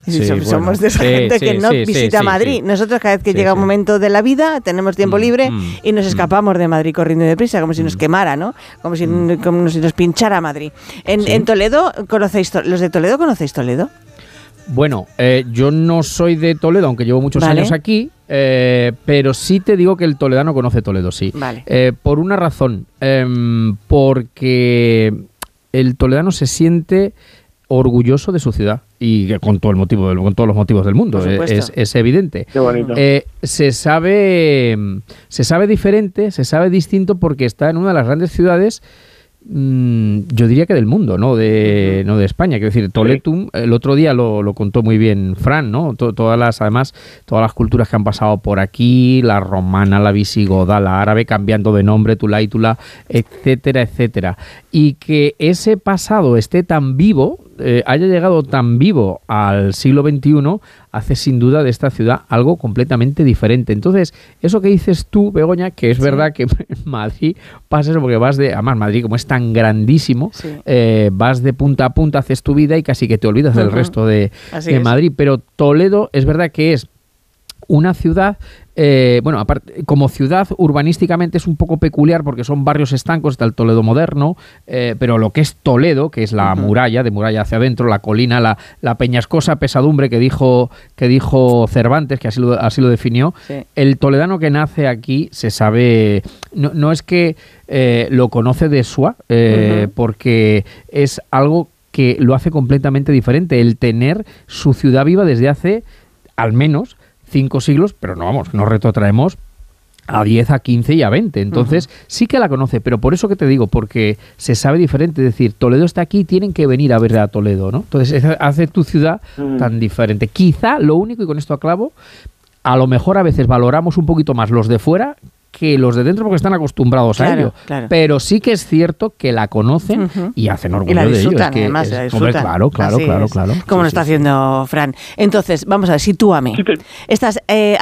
Sí, somos de esa gente que no visita Madrid. Sí. Nosotros cada vez que llega un momento de la vida tenemos tiempo libre y nos escapamos de Madrid corriendo deprisa, como si nos quemara, ¿no? Como si nos pinchara Madrid. En Toledo, ¿los de Toledo conocéis Toledo? Bueno, yo no soy de Toledo, aunque llevo muchos años aquí, pero sí te digo que el toledano conoce Toledo, sí. Vale. Por una razón, porque el toledano se siente orgulloso de su ciudad y con todo con todos los motivos del mundo, es evidente. Qué bonito. Se sabe diferente, se sabe distinto porque está en una de las grandes ciudades, yo diría que del mundo, no de España. Quiero decir, Toletum, el otro día lo contó muy bien Fran, ¿no? Todas las culturas que han pasado por aquí, la romana, la visigoda, la árabe, cambiando de nombre, Tulaítula, etcétera, etcétera. Y que ese pasado esté tan vivo, haya llegado tan vivo al siglo XXI, hace sin duda de esta ciudad algo completamente diferente. Entonces, eso que dices tú, Begoña, que es verdad que en Madrid pasa eso, porque además Madrid como es tan grandísimo, vas de punta a punta, haces tu vida y casi que te olvidas del resto de Madrid. Pero Toledo es verdad que es una ciudad, aparte, como ciudad urbanísticamente es un poco peculiar porque son barrios estancos, está el Toledo moderno, pero lo que es Toledo, que es la muralla, de muralla hacia adentro, la colina, la peñascosa pesadumbre que dijo Cervantes, que así lo definió, el toledano que nace aquí se sabe, no es que lo conoce de soi, porque es algo que lo hace completamente diferente, el tener su ciudad viva desde hace al menos 5 siglos, pero no retrotraemos a 10, a 15 y a 20. Entonces, sí que la conoce, pero por eso que te digo, porque se sabe diferente. Es decir, Toledo está aquí, tienen que venir a ver a Toledo, ¿no? Entonces, hace tu ciudad tan diferente. Quizá lo único, y con esto aclavo, a lo mejor a veces valoramos un poquito más los de fuera que los de dentro porque están acostumbrados a ello. Claro. Pero sí que es cierto que la conocen y hacen orgullo y la disfrutan, de ello. Además, la disfrutan. Hombre, claro. Como lo está haciendo Fran. Entonces, vamos a ver, sitúame. Estás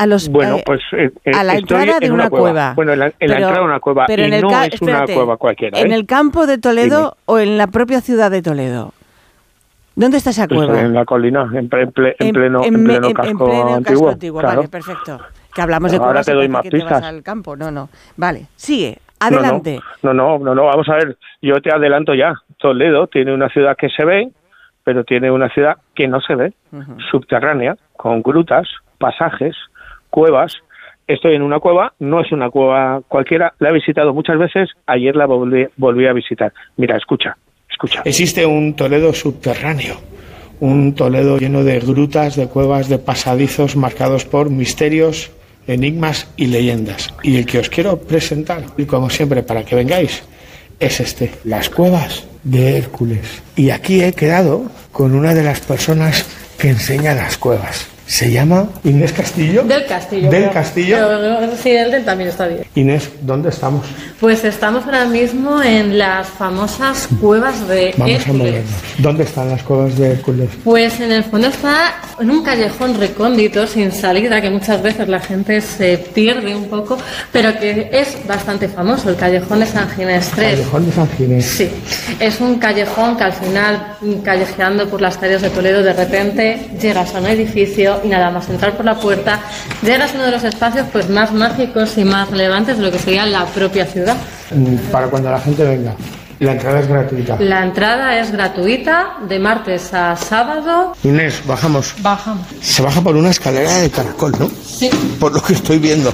a la entrada de una cueva. Bueno, en la entrada de una cueva, pero no es una cueva cualquiera. ¿En el campo de Toledo o en la propia ciudad de Toledo? ¿Dónde está esa cueva? Pues en la colina, en pleno casco antiguo. Claro. Vale, perfecto. Que hablamos de ahora cuevas, te doy más que te vas al campo. No. Vale, sigue. Adelante. No. Vamos a ver. Yo te adelanto ya. Toledo tiene una ciudad que se ve, pero tiene una ciudad que no se ve, subterránea, con grutas, pasajes, cuevas. Estoy en una cueva, no es una cueva cualquiera. La he visitado muchas veces. Ayer la volví a visitar. Mira, escucha. Existe un Toledo subterráneo. Un Toledo lleno de grutas, de cuevas, de pasadizos marcados por misterios, enigmas y leyendas. Y el que os quiero presentar, y como siempre para que vengáis, es las cuevas de Hércules. Y aquí he quedado con una de las personas que enseña las cuevas. Se llama Inés Castillo. Del Castillo. Pero sí, el también está bien. Inés, ¿dónde estamos? Pues estamos ahora mismo en las famosas cuevas de Hércules. Vamos a movernos. ¿Dónde están las cuevas de Hércules? Pues en el fondo está en un callejón recóndito, sin salida, que muchas veces la gente se pierde un poco, pero que es bastante famoso, el callejón de San Ginés 3. ¿Callejón de San Ginés? Sí. Es un callejón que al final, callejeando por las calles de Toledo, de repente llegas a un edificio y nada más entrar por la puerta llegas a uno de los espacios pues más mágicos y más relevantes de lo que sería la propia ciudad. Para cuando la gente venga. La entrada es gratuita. La entrada es gratuita de martes a sábado. Inés, bajamos. Bajamos. Se baja por una escalera de caracol, ¿no? Sí. Por lo que estoy viendo.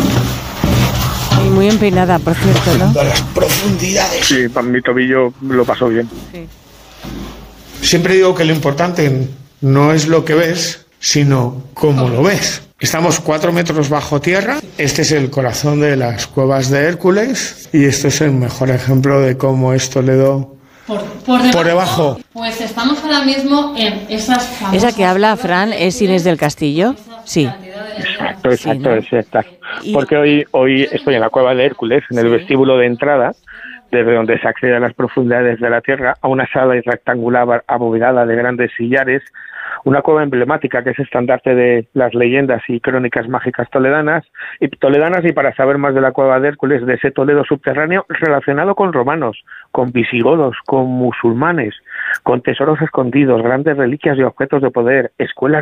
Y muy empinada, por cierto, ¿no? A las profundidades. Sí, para mi tobillo lo pasó bien. Sí. Siempre digo que lo importante no es lo que ves, sino cómo lo ves. Estamos 4 metros bajo tierra. Este es el corazón de las cuevas de Hércules y este es el mejor ejemplo de cómo es Toledo por debajo. Pues estamos ahora mismo en esas famosas... ¿Esa que habla, Fran, es Inés del Castillo? Sí. Exacto, sí, ¿no? Exacto. Porque hoy estoy en la cueva de Hércules, en el vestíbulo de entrada, desde donde se accede a las profundidades de la tierra, a una sala rectangular abovedada de grandes sillares, una cueva emblemática que es estandarte de las leyendas y crónicas mágicas toledanas, y para saber más de la cueva de Hércules, de ese Toledo subterráneo relacionado con romanos, con visigodos, con musulmanes, con tesoros escondidos, grandes reliquias y objetos de poder, escuelas